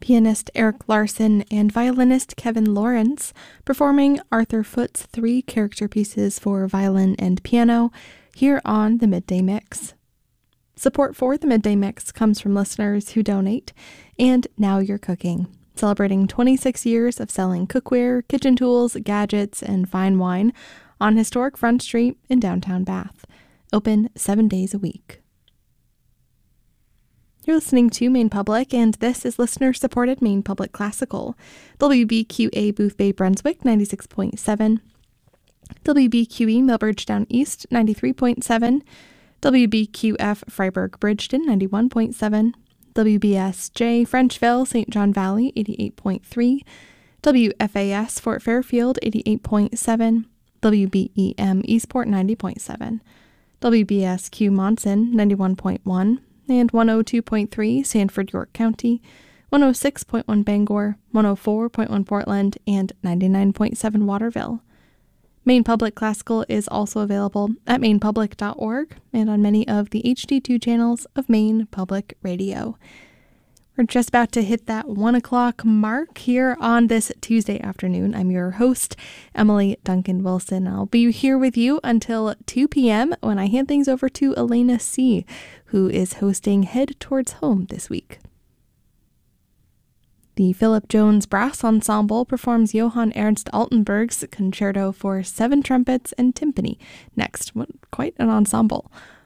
pianist Eric Larson and violinist Kevin Lawrence performing Arthur Foote's 3 character pieces for violin and piano here on the Midday Mix. Support for the Midday Mix comes from listeners who donate, and Now You're Cooking, celebrating 26 years of selling cookware, kitchen tools, gadgets, and fine wine on historic Front Street in downtown Bath. Open 7 days a week. You're listening to Maine Public, and this is listener-supported Maine Public Classical. WBQA Booth Bay Brunswick, 96.7. WBQE Millbridge Down East, 93.7. WBQF Freiburg Bridgeton, 91.7. WBSJ Frenchville St. John Valley, 88.3. WFAS Fort Fairfield, 88.7. WBEM Eastport, 90.7. WBSQ Monson, 91.1. and 102.3 Sanford, York County, 106.1 Bangor, 104.1 Portland, and 99.7 Waterville. Maine Public Classical is also available at mainepublic.org and on many of the HD2 channels of Maine Public Radio. We're just about to hit that 1 o'clock mark here on this Tuesday afternoon. I'm your host, Emily Duncan Wilson. I'll be here with you until 2 p.m. when I hand things over to Elena C., who is hosting Head Towards Home this week. The Philip Jones Brass Ensemble performs Johann Ernst Altenburg's Concerto for 7 trumpets and timpani next. Quite an ensemble.